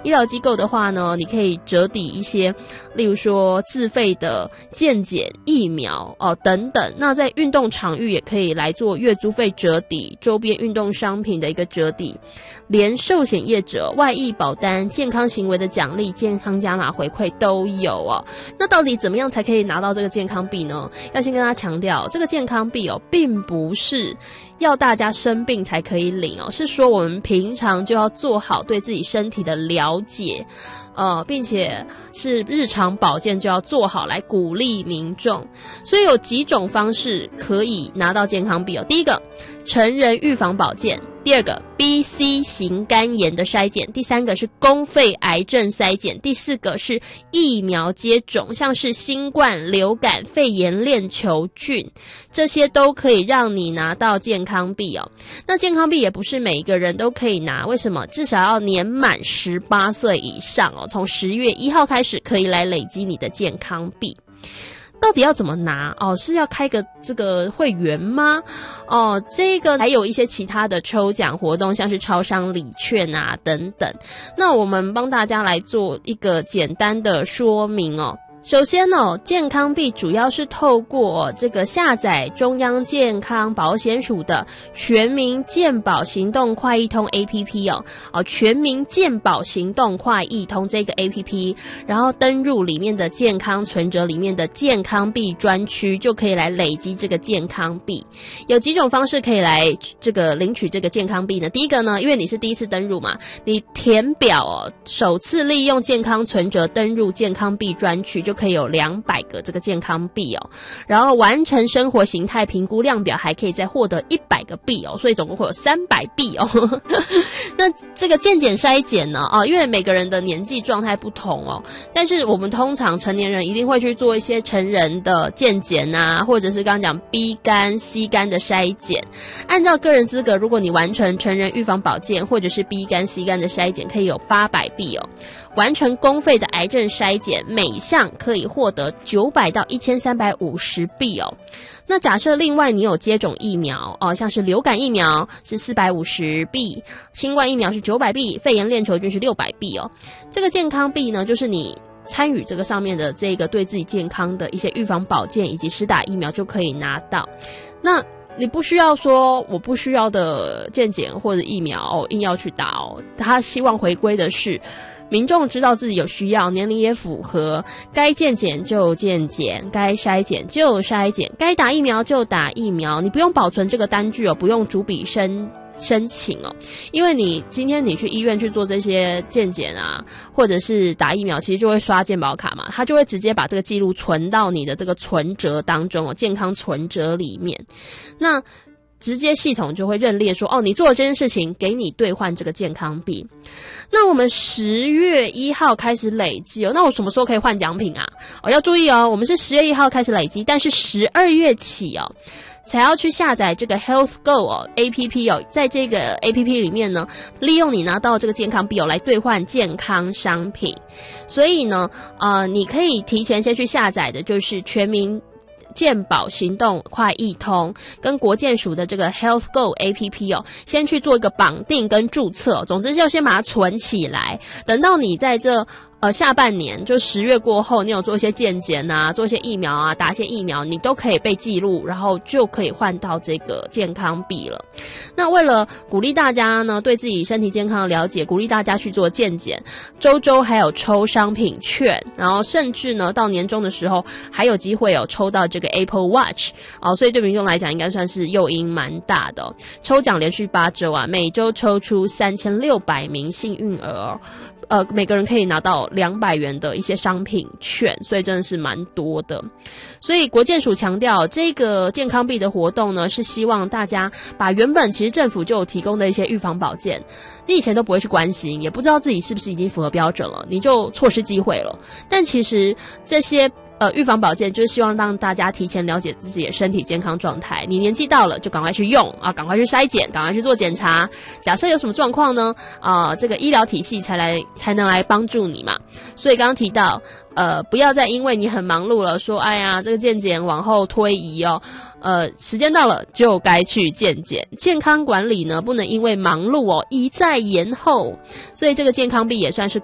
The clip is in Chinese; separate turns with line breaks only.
医疗机构的话呢，你可以折抵一些，例如说自费的健检、疫苗等等。那在运动场域也可以来做月租费折抵、周边运动商品的一个折抵，连寿险业者、外溢保单、健康行为的奖励、健康加码回馈都有哦。那到底怎么样才可以拿到这个健康币呢？要先跟大家强调，这个健康币并不是要大家生病才可以领是说我们平常就要做好对自己身体的了解，并且是日常保健就要做好来鼓励民众。所以有几种方式可以拿到健康币第一个，成人预防保健；第二个 BC 型肝炎的筛检；第三个是公费癌症筛检；第四个是疫苗接种，像是新冠、流感、肺炎链球菌，这些都可以让你拿到健康币那健康币也不是每一个人都可以拿，为什么？至少要年满18岁以上从10月1号开始可以来累积你的健康币。到底要怎么拿是要开个这个会员吗？这个还有一些其他的抽奖活动，像是超商礼券啊等等。那我们帮大家来做一个简单的说明首先健康币主要是透过这个下载中央健康保险署的全民健保行动快易通 APP 全民健保行动快易通这个 APP， 然后登入里面的健康存折里面的健康币专区，就可以来累积这个健康币。有几种方式可以来这个领取这个健康币呢？第一个呢，因为你是第一次登入嘛，你填表首次利用健康存折登入健康币专区，就可以有200个这个健康币然后完成生活形态评估量表，还可以再获得100个币所以总共会有300币那这个健检筛检呢因为每个人的年纪状态不同但是我们通常成年人一定会去做一些成人的健检啊，或者是刚刚讲 B 肝、C 肝的筛检。按照个人资格，如果你完成成人预防保健或者是 B 肝、C 肝的筛检，可以有800币完成公费的癌症筛检，每项可以获得900到1350币那假设另外你有接种疫苗像是流感疫苗是450币，新冠疫苗是900币，肺炎链球菌是600币这个健康币呢，就是你参与这个上面的这个对自己健康的一些预防保健以及施打疫苗就可以拿到。那你不需要说我不需要的健检或者疫苗硬要去打他希望回归的是民众知道自己有需要，年龄也符合，该健检就健检，该筛检就筛检，该打疫苗就打疫苗。你不用保存这个单据不用逐笔申请因为你今天你去医院去做这些健检啊，或者是打疫苗，其实就会刷健保卡嘛，它就会直接把这个记录存到你的这个存折当中健康存折里面。那直接系统就会认列说你做了这件事情，给你兑换这个健康币。那我们10月1号开始累积那我什么时候可以换奖品啊？要注意我们是10月1号开始累积，但是12月起才要去下载这个 Health Go APP 在这个 APP 里面呢，利用你拿到这个健康币来兑换健康商品。所以呢你可以提前先去下载的就是全民健保行动快易通跟国健署的这个 Health Go APP 先去做一个绑定跟注册总之就先把它存起来，等到你在这下半年就10月过后，你有做一些健检啊，做一些疫苗啊，打一些疫苗，你都可以被记录，然后就可以换到这个健康币了。那为了鼓励大家呢对自己身体健康的了解，鼓励大家去做健检，周还有抽商品券，然后甚至呢到年终的时候还有机会抽到这个 Apple Watch 所以对民众来讲应该算是诱因蛮大的抽奖连续8周啊，每周抽出3600名幸运儿每个人可以拿到200元的一些商品券，所以真的是蛮多的。所以国健署强调这个健康币的活动呢，是希望大家把原本其实政府就有提供的一些预防保健，你以前都不会去关心，也不知道自己是不是已经符合标准了，你就错失机会了。但其实这些预防保健就是希望让大家提前了解自己的身体健康状态，你年纪到了就赶快去用赶快去筛检，赶快去做检查。假设有什么状况呢这个医疗体系才能来帮助你嘛。所以刚刚提到不要再因为你很忙碌了说哎呀这个健检往后推移时间到了就该去健检。健康管理呢不能因为忙碌一再延后，所以这个健康币也算是